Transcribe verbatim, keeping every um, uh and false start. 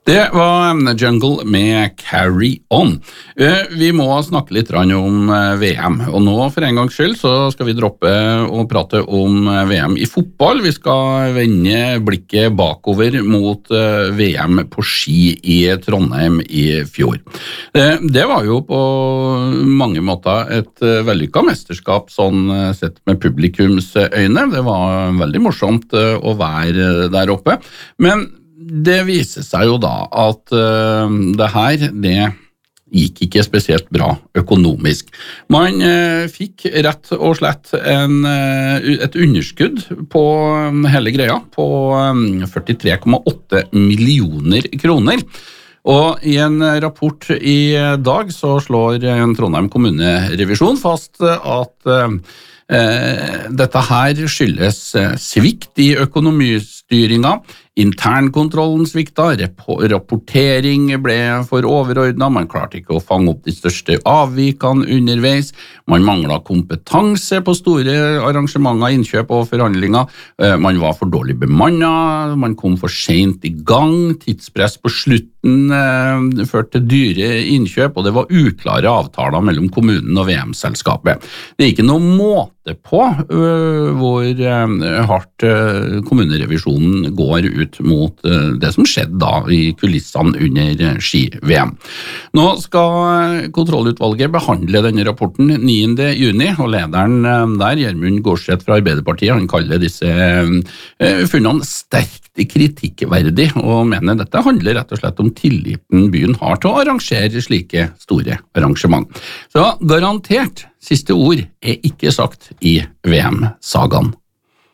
Det var Jungle med Carry On. Vi må snakke litt om V M, og nå for en gangs skyld så skal vi droppe å prate om V M i fotball. Vi skal vende blikket bakover mot V M på ski i Trondheim i fjor. Det var jo på mange måter et vellykket mesterskap sånn sett med publikumsøyne. Det var veldig morsomt å være der oppe, men det viser seg jo da at uh, det her, det gikk ikke spesielt bra økonomisk. Man uh, fikk rett og slett en, uh, et underskudd på um, hele greia på um, førtitre komma åtte millioner kroner. Og i en rapport i dag så slår Trondheim kommunerevisjon fast at uh, uh, dette her skyldes uh, svikt i økonomistyringa. Internkontrollen svikta, rapportering ble for overordnet, man klarte ikke å fange opp de største avvikene underveis, man manglet kompetanse på store arrangementer, innkjøp og forhandlinger, man var for dårlig bemannet, man kom for sent i gang, tidspress på slutten eh, førte til dyre innkjøp, og det var uklare avtaler mellom kommunen og V M-selskapet. Det er ikke noe måte på uh, hvor uh, hardt uh, kommunerevisjonen går ut mot uh, det som skjedde da i kulissene under uh, ski-V M. Nå skal kontrollutvalget behandle denne rapporten niende juni, og lederen uh, der, Gjermund Gårdseth fra Arbeiderpartiet, han kaller disse uh, funnene sterkt kritikkverdig, og mener dette handler rett og slett om tilliten byen har til å arrangere slike store arrangement. Så garantert, siste ord er ikke sagt i V M-sagaen.